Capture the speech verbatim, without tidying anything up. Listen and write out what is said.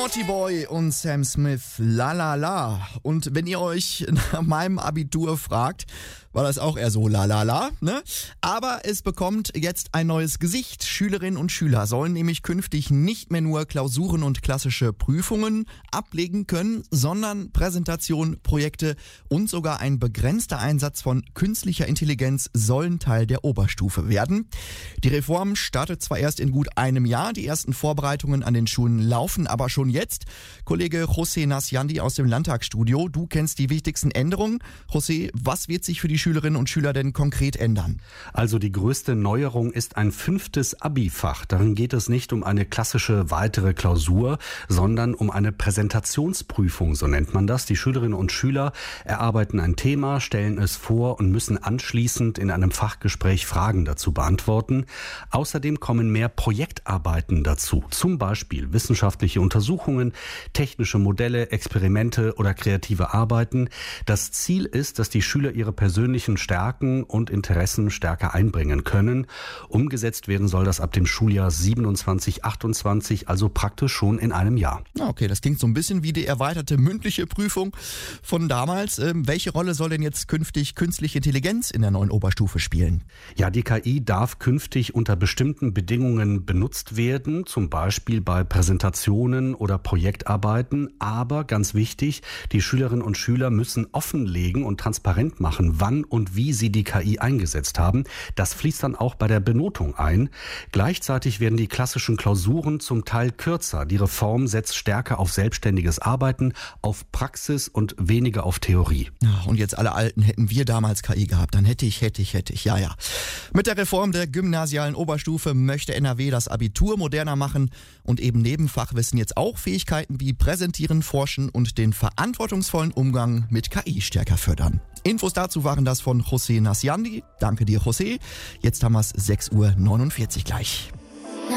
Naughty Boy und Sam Smith, la la la. Und wenn ihr euch nach meinem Abitur fragt, war das auch eher so la la la, ne? Aber es bekommt jetzt ein neues Gesicht. Schülerinnen und Schüler sollen nämlich künftig nicht mehr nur Klausuren und klassische Prüfungen ablegen können, sondern Präsentationen, Projekte und sogar ein begrenzter Einsatz von künstlicher Intelligenz sollen Teil der Oberstufe werden. Die Reform startet zwar erst in gut einem Jahr, die ersten Vorbereitungen an den Schulen laufen aber schon jetzt. Kollege José Nasciandi aus dem Landtagsstudio, du kennst die wichtigsten Änderungen. José, was wird sich für die Schülerinnen und Schüler denn konkret ändern? Also die größte Neuerung ist ein fünftes Abi-Fach. Darin geht es nicht um eine klassische weitere Klausur, sondern um eine Präsentationsprüfung, so nennt man das. Die Schülerinnen und Schüler erarbeiten ein Thema, stellen es vor und müssen anschließend in einem Fachgespräch Fragen dazu beantworten. Außerdem kommen mehr Projektarbeiten dazu, zum Beispiel wissenschaftliche Untersuchungen, technische Modelle, Experimente oder kreative Arbeiten. Das Ziel ist, dass die Schüler ihre persönlichen Stärken und Interessen stärker einbringen können. Umgesetzt werden soll das ab dem Schuljahr siebenundzwanzig achtundzwanzig, also praktisch schon in einem Jahr. Okay, das klingt so ein bisschen wie die erweiterte mündliche Prüfung von damals. Ähm, welche Rolle soll denn jetzt künftig künstliche Intelligenz in der neuen Oberstufe spielen? Ja, die K I darf künftig unter bestimmten Bedingungen benutzt werden, zum Beispiel bei Präsentationen oder Projektarbeiten. Aber ganz wichtig, die Schülerinnen und Schüler müssen offenlegen und transparent machen, wann und wie sie die K I eingesetzt haben. Das fließt dann auch bei der Benotung ein. Gleichzeitig werden die klassischen Klausuren zum Teil kürzer. Die Reform setzt stärker auf selbstständiges Arbeiten, auf Praxis und weniger auf Theorie. Ja, und jetzt alle Alten, hätten wir damals K I gehabt, dann hätte ich, hätte ich, hätte ich, ja, ja. Mit der Reform der gymnasialen Oberstufe möchte N R W das Abitur moderner machen und eben neben Fachwissen jetzt auch Fähigkeiten wie Präsentieren, Forschen und den verantwortungsvollen Umgang mit K I stärker fördern. Infos dazu waren das von José Nasciandi. Danke dir, José. Jetzt haben wir es sechs Uhr neunundvierzig gleich.